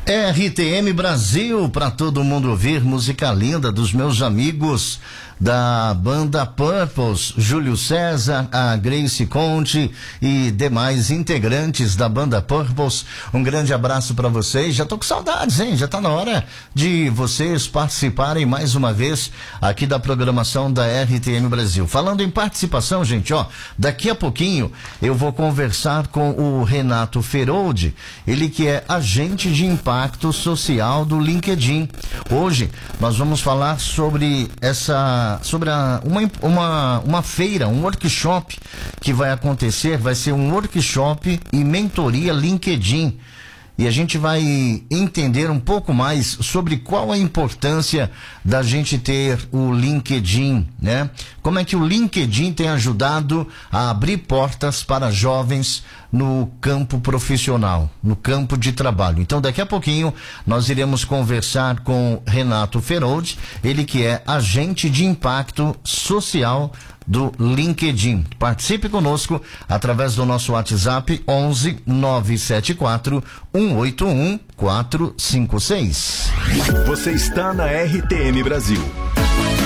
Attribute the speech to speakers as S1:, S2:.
S1: RTM Brasil, para todo mundo ouvir, música linda dos meus amigos da banda Purples, Júlio César, a Grace Conte e demais integrantes da banda Purples. Um grande abraço para vocês. Já tô com saudades, hein? Já tá na hora de vocês participarem mais uma vez aqui da programação da RTM Brasil. Falando em participação, gente, daqui a pouquinho eu vou conversar com o Renato Feroldi, ele que é agente de impacto social do LinkedIn. Hoje nós vamos falar sobre uma feira, um workshop que vai acontecer, vai ser um workshop e mentoria LinkedIn. E a gente vai entender um pouco mais sobre qual a importância da gente ter o LinkedIn, né? Como é que o LinkedIn tem ajudado a abrir portas para jovens no campo profissional, no campo de trabalho. Então, daqui a pouquinho, nós iremos conversar com Renato Feroldi, ele que é agente de impacto social do LinkedIn. Participe conosco através do nosso WhatsApp 11 974 181 456.
S2: Você está na RTM Brasil.